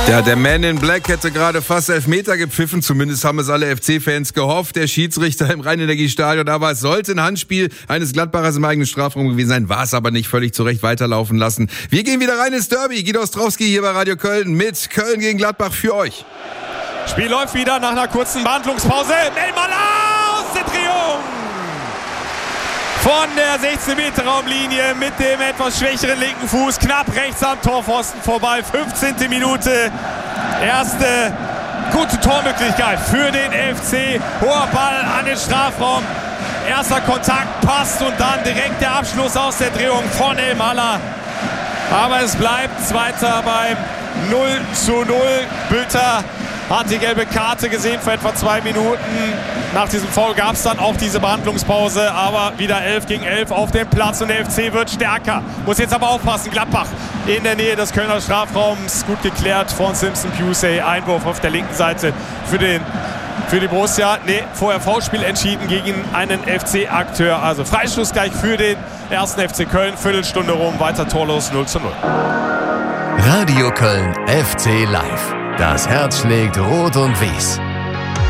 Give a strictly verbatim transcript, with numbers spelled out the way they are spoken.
Ja, der Man in Black hätte gerade fast Elfmeter gepfiffen, zumindest haben es alle F C-Fans gehofft. Der Schiedsrichter im Rhein-Energiestadion, aber es sollte ein Handspiel eines Gladbachers im eigenen Strafraum gewesen sein, war es aber nicht, völlig zu Recht weiterlaufen lassen. Wir gehen wieder rein ins Derby. Guido Ostrowski hier bei Radio Köln mit Köln gegen Gladbach für euch. Spiel läuft wieder nach einer kurzen Behandlungspause. Elmalah aus der Triumph! Von der sechzehn-Meter-Raumlinie mit dem etwas schwächeren linken Fuß, knapp rechts am Torpfosten vorbei. fünfzehnte Minute, erste gute Tormöglichkeit für den F C. Hoher Ball an den Strafraum, erster Kontakt passt und dann direkt der Abschluss aus der Drehung von Elmalah. Aber es bleibt Zweiter beim null zu null. Bülter hat die gelbe Karte gesehen vor etwa zwei Minuten. Nach diesem Foul gab es dann auch diese Behandlungspause, aber wieder elf gegen elf auf dem Platz und der F C wird stärker. Muss jetzt aber aufpassen, Gladbach in der Nähe des Kölner Strafraums, gut geklärt von Simpson Pusey. Einwurf auf der linken Seite für, den, für die Borussia. Ne, vorher Foulspiel entschieden gegen einen F C-Akteur. Also Freistoß gleich für den ersten F C Köln. Viertelstunde rum, weiter torlos null zu null. Radio Köln F C Live. Das Herz schlägt rot und weiß.